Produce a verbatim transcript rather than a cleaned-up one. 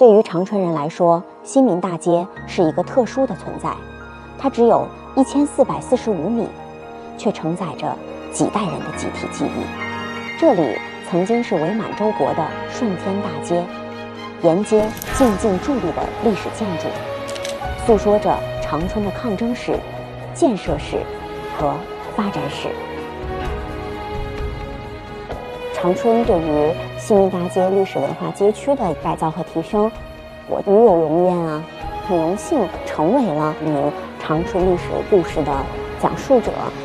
对于长春人来说，新民大街是一个特殊的存在，它只有一千四百四十五米，却承载着几代人的集体记忆。这里曾经是伪满洲国的顺天大街，沿街进进伫立的历史建筑，诉说着长春的抗争史、建设史和发展史。长春对于新民大街历史文化街区的改造和提升，我与有荣焉啊，很荣幸成为了与长春历史故事的讲述者。